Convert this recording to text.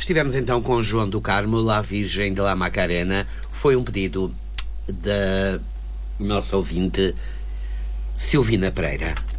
Estivemos então com João do Carmo, La Virgem de la Macarena. Foi um pedido da nossa ouvinte Silvina Pereira.